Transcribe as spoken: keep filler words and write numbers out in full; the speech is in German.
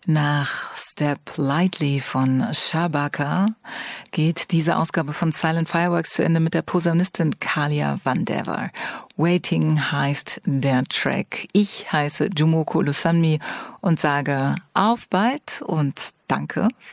Nach Step Lightly von Shabaka geht diese Ausgabe von Silent Fireworks zu Ende mit der Posaunistin Kalia Vandever. Waiting heißt der Track. Ich heiße Jumoko Lusanmi und sage auf bald und danke